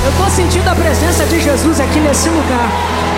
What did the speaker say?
Eu estou sentindo a presença de Jesus aqui nesse lugar.